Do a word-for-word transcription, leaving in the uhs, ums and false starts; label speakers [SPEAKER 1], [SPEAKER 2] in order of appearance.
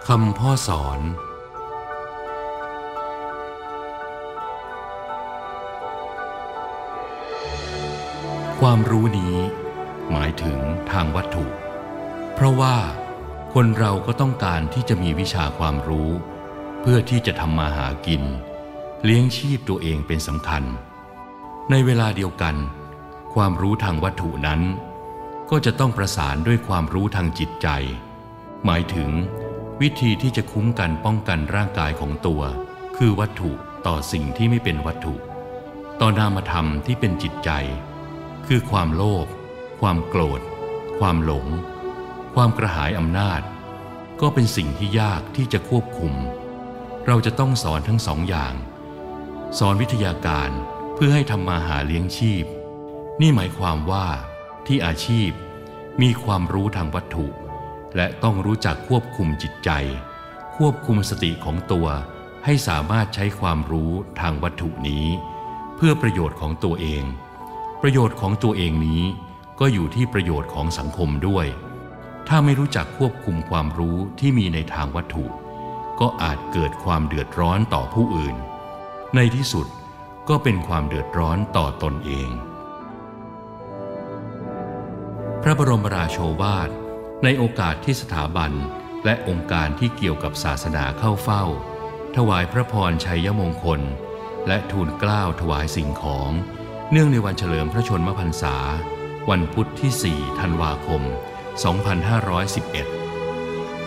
[SPEAKER 1] คำพ่อสอนความรู้นี้หมายถึงทางวัตถุเพราะว่าคนเราก็ต้องการที่จะมีวิชาความรู้เพื่อที่จะทำมาหากินเลี้ยงชีพตัวเองเป็นสำคัญในเวลาเดียวกันความรู้ทางวัตถุนั้นก็จะต้องประสานด้วยความรู้ทางจิตใจหมายถึงวิธีที่จะคุ้มกันป้องกันร่างกายของตัวคือวัตถุต่อสิ่งที่ไม่เป็นวัตถุต่อนามธรรมที่เป็นจิตใจคือความโลภความโกรธความหลงความกระหายอำนาจก็เป็นสิ่งที่ยากที่จะควบคุมเราจะต้องสอนทั้งสองอย่างสอนวิทยาการเพื่อให้ทำมาหาเลี้ยงชีพนี่หมายความว่าที่อาชีพมีความรู้ทางวัตถุและต้องรู้จักควบคุมจิตใจควบคุมสติของตัวให้สามารถใช้ความรู้ทางวัตถุนี้เพื่อประโยชน์ของตัวเองประโยชน์ของตัวเองนี้ก็อยู่ที่ประโยชน์ของสังคมด้วยถ้าไม่รู้จักควบคุมความรู้ที่มีในทางวัตถุก็อาจเกิดความเดือดร้อนต่อผู้อื่นในที่สุดก็เป็นความเดือดร้อนต่อตนเองพระบรมราโชวาทในโอกาสที่สถาบันและองค์การที่เกี่ยวกับศาสนาเข้าเฝ้าถวายพระพรชัยมงคลและทูลเกล้าถวายสิ่งของเนื่องในวันเฉลิมพระชนมพรรษาวันพุธที่สี่ธันวาคมสองพันห้าร้อยสิบเอ็ด